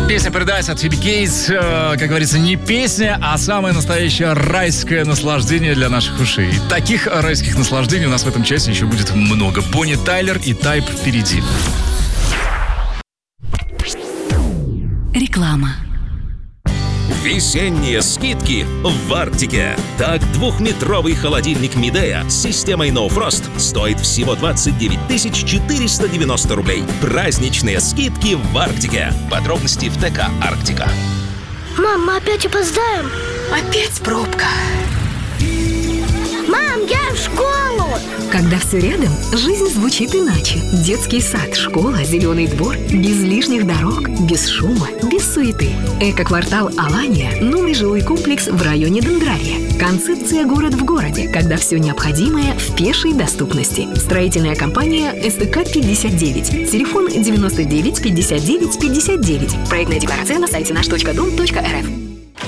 Песня «Paradise» от Фиби Кейс, как говорится, не песня, а самое настоящее райское наслаждение для наших ушей. И таких райских наслаждений у нас в этом часе еще будет много. Бонни Тайлер и Тайп впереди. Реклама. Весенние скидки в Арктике. Так, 2-метровый холодильник Midea с системой No Frost стоит всего 29 490 рублей. Праздничные скидки в Арктике. Подробности в ТК «Арктика». Мам, мы опять опоздаем? Опять пробка. Мам, я в школу! Когда все рядом, жизнь звучит иначе. Детский сад, школа, зеленый двор. Без лишних дорог, без шума, без суеты. Эко-квартал Алания – новый жилой комплекс в районе Дендрария. Концепция «Город в городе», когда все необходимое в пешей доступности. Строительная компания СТК-59. Телефон 99 59 59. Проектная декларация на сайте наш.дом.рф.